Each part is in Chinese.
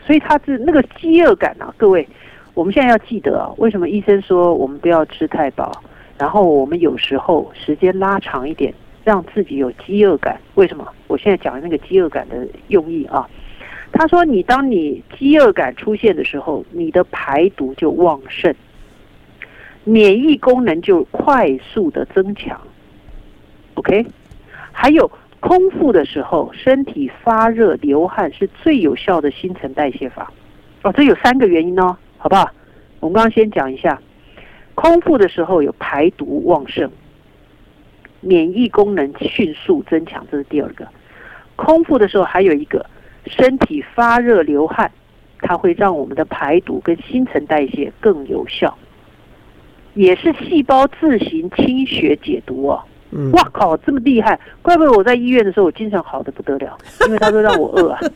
所以他是那个饥饿感啊，各位，我们现在要记得啊，为什么医生说我们不要吃太饱，然后我们有时候时间拉长一点，让自己有饥饿感。为什么？我现在讲的那个饥饿感的用意啊，他说当你饥饿感出现的时候，你的排毒就旺盛，免疫功能就快速的增强。OK， 还有空腹的时候，身体发热流汗是最有效的新陈代谢法。这有3个原因哦，好不好？我们刚刚先讲一下，空腹的时候有排毒旺盛，免疫功能迅速增强，这是第2个。空腹的时候还有一个，身体发热流汗，它会让我们的排毒跟新陈代谢更有效，也是细胞自行清血解毒哦。哇靠，这么厉害！怪不得我在医院的时候，我精神好的不得了，因为他都让我饿啊。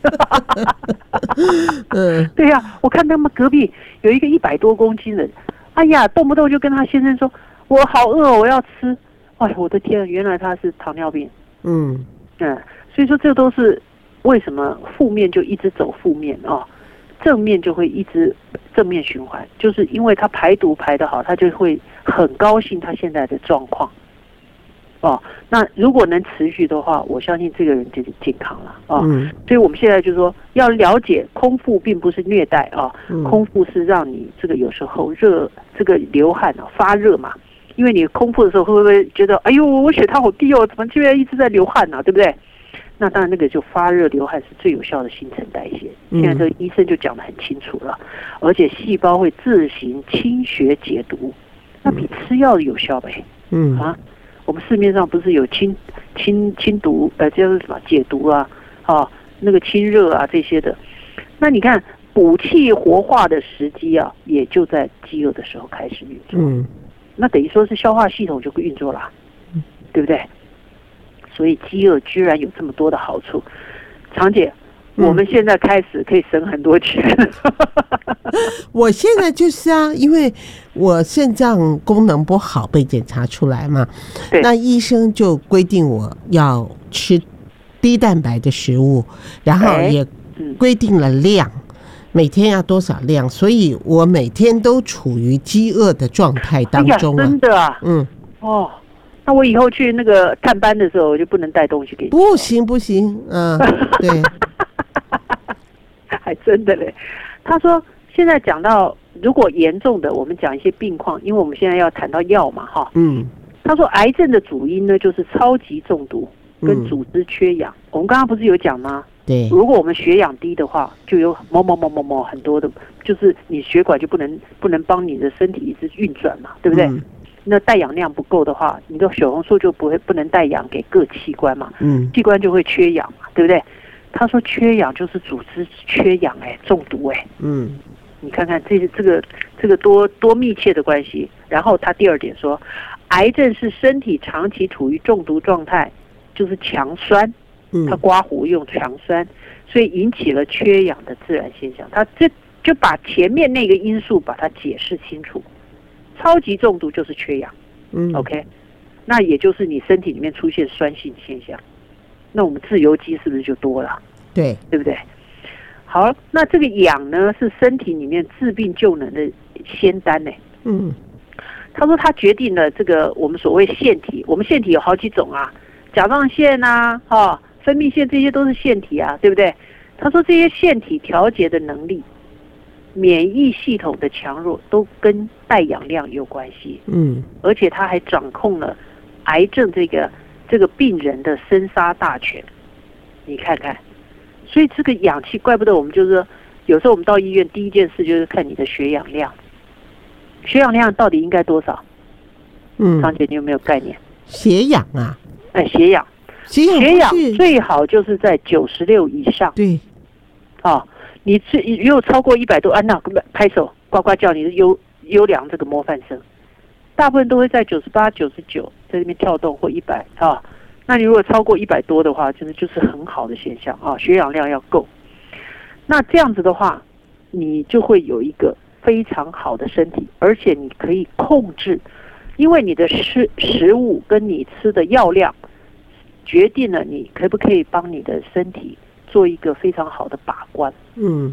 对呀，我看他们隔壁有一个100多公斤的，哎呀，动不动就跟他先生说：“我好饿，我要吃。”哎，我的天，原来他是糖尿病。所以说这都是为什么负面就一直走负面啊，正面就会一直正面循环，就是因为他排毒排得好，他就会很高兴他现在的状况。那如果能持续的话，我相信这个人就是健康了所以我们现在就说要了解，空腹并不是虐待空腹是让你这个有时候热，这个流汗发热嘛，因为你空腹的时候会不会觉得哎呦我血糖好低哦，怎么居然一直在流汗对不对？那当然那个就发热流汗是最有效的新陈代谢。现在这个医生就讲得很清楚了，而且细胞会自行清血解毒，那比吃药有效呗。我们市面上不是有清毒就是什么解毒那个清热这些的。那你看补气活化的时机也就在饥饿的时候开始运作。那等于说是消化系统就会运作了，对不对？所以饥饿居然有这么多的好处。常姐，我们现在开始可以省很多钱。 我现在就是因为我肾脏功能不好被检查出来嘛，那医生就规定我要吃低蛋白的食物，然后也规定了量，每天要多少量，所以我每天都处于饥饿的状态当中真的那我以后去那个探班的时候，我就不能带东西给你。 不行，对。 还真的嘞。他说现在讲到如果严重的，我们讲一些病况，因为我们现在要谈到药嘛他说癌症的主因呢就是超级中毒跟组织缺氧。我们刚刚不是有讲吗？ 对， 如果我们血氧低的话，就有某很多的，就是你血管就不能帮你的身体一直运转嘛，对不对？那带氧量不够的话，你的血红素就不能带氧给各器官嘛，器官就会缺氧嘛，对不对？他说缺氧就是组织缺氧中毒你看看这个多密切的关系。然后他第2点说，癌症是身体长期处于中毒状态，就是强酸，他刮胡用强酸，所以引起了缺氧的自然现象。他这就把前面那个因素把它解释清楚。超级中毒就是缺氧，OK， 那也就是你身体里面出现酸性现象，那我们自由基是不是就多了？ 对不对？好，那这个氧呢是身体里面治病救人的仙丹他说他决定了这个我们所谓腺体，我们腺体有好几种甲状腺分泌腺，这些都是腺体对不对？他说这些腺体调节的能力，免疫系统的强弱都跟带氧量有关系而且他还掌控了癌症这个病人的生杀大权。你看看，所以这个氧气怪不得我们就是说有时候我们到医院第一件事就是看你的血氧量，血氧量到底应该多少？张姐你有没有概念？ 血氧血氧最好就是在96以上。 对你如果超过100多，那拍手呱呱叫，你是优良这个模范生。大部分都会在98、99在这边跳动或100那你如果超过100多的话，就是很好的现象血氧量要够。那这样子的话，你就会有一个非常好的身体，而且你可以控制，因为你的食物跟你吃的药量，决定了你可不可以帮你的身体做一个非常好的把关。